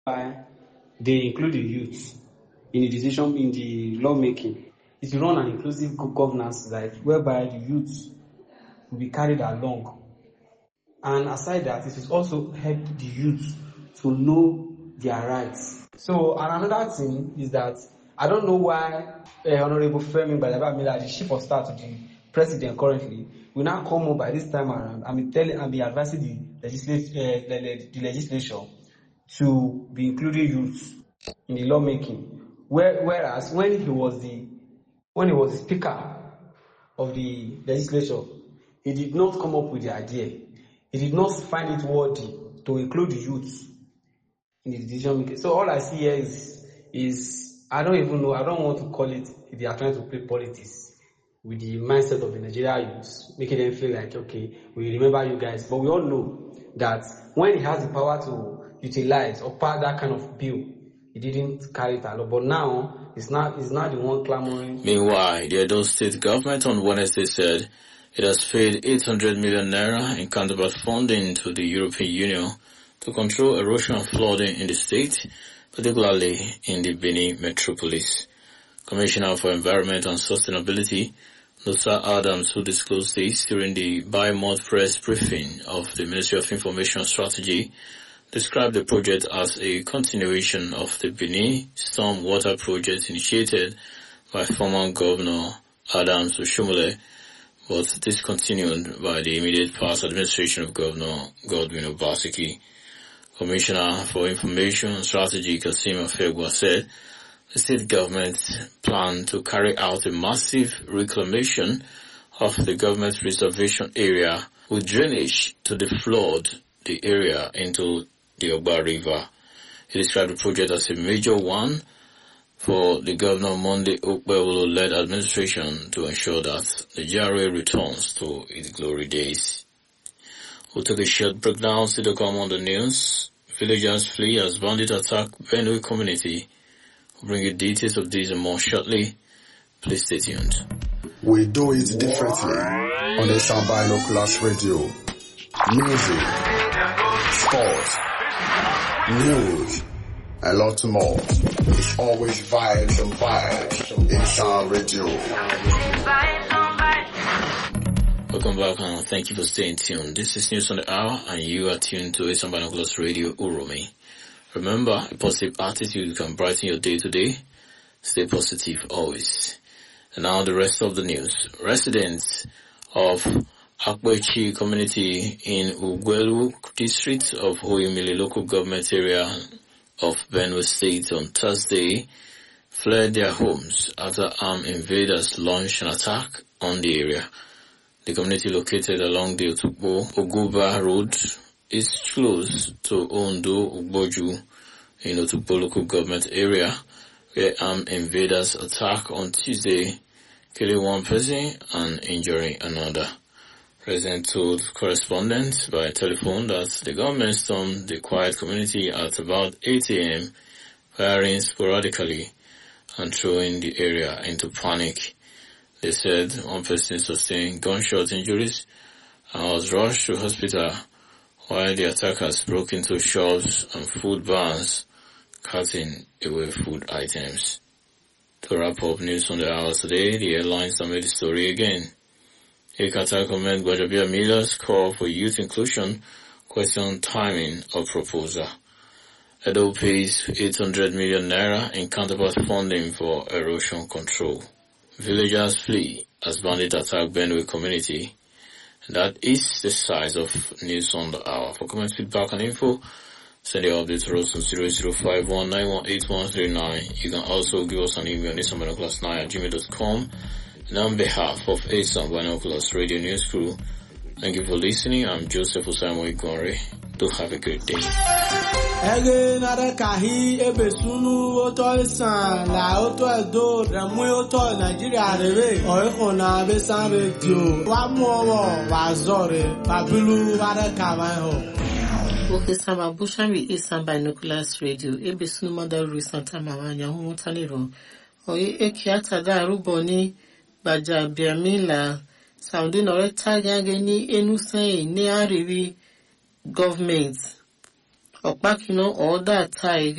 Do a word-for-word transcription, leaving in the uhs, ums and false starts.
why they include the youth in the decision, in the lawmaking, is to run an inclusive governance, like whereby the youth will be carried along. And aside that, it will also help the youth to know their rights. So, and another thing is that I don't know why uh, Honorable Femi Gbadagba, the chief of staff to the president currently, will now come up by this time around and be telling and be advising the legislature, uh, the, the legislature to be including youth in the lawmaking. Where, whereas when he was the when he was the speaker of the legislature, he did not come up with the idea. He did not find it worthy to include the youth in the decision making. So all I see here is is I don't even know. I don't want to call it. They are trying to play politics with the mindset of the Nigerian youths, making them feel like, okay, we remember you guys. But we all know that when he has the power to utilize or pass that kind of bill, he didn't carry it along. But now, it's not, it's not the one clamoring. Meanwhile, the Edo State government on Wednesday said it has paid eight hundred million naira in counterpart funding to the European Union to control erosion and flooding in the state, particularly in the Benin metropolis. Commissioner for Environment and Sustainability, Nusa Adams, who disclosed this during the bi-month press briefing of the Ministry of Information Strategy, described the project as a continuation of the Benin Storm Water Project initiated by former Governor Adams Oshomole, but discontinued by the immediate past administration of Governor Godwin Obaseki. Commissioner for Information and Strategy Kasim Afegwa said the state government planned to carry out a massive reclamation of the government reservation area with drainage to deflood the area into the Ogba River. He described the project as a major one for the Governor Monday Okpebholo-led administration to ensure that the G R A returns to its glory days. We'll take a short break now, still to come on the news. Villagers flee as bandit attack Benue community. We'll bring you details of these and more shortly. Please stay tuned. We do it differently on the Soundbite Binoculars Radio. Music, sports, news, a lot more. It's always vibes and vibes in Sound Radio. Welcome back and thank you for staying tuned. This is News on the Hour and you are tuned to Sound Binoculars Radio Uromi. Remember, a positive attitude can brighten your day to day. Stay positive always. And now the rest of the news. Residents of Akwechi community in Ugwelu district of Oyemile local government area of Benue State on Thursday fled their homes after armed invaders launched an attack on the area. The community located along the Otukbo Oguba Road is close to Ondo Ugboju in Otukbo local government area where armed invaders attacked on Tuesday, killing one person and injuring another. President told correspondents by telephone that the government stormed the quiet community at about eight a.m., firing sporadically and throwing the area into panic. They said one person sustained gunshot injuries and was rushed to hospital while the attackers broke into shops and food barns, cutting away food items. To wrap up News on the Hour today, the airlines have made the story again. Ekata comment Gbajabiamila's call for youth inclusion question timing of proposal. Edo pays eight hundred million naira in counterpart funding for erosion control. Villagers flee as bandit attack Benue community. That is the size of News on the Hour. For comment, feedback and info, send your update to us on zero zero five one nine one eight one three nine. You can also give us an email on Sound Binoculars nine at gmail dot com. And on behalf of Sound Binoculars Radio News Crew, thank you for listening. I'm Joseph Osaimo Igore. Do have a great day. Again, ada kahi ebesunu oto isan la oto edo remu oto Nigeria rebe oiko na besan radio wa mu owo wa zore babilu ada kama ho. Okay, Sama Bushami is Sound Binoculars Radio. Ebesunu mother Santa Mawanya hu taniro. Oye ekiata da ruboni Gbajabiamila sounding or tagageni enuse ni ariwi government. Okpakino or that tie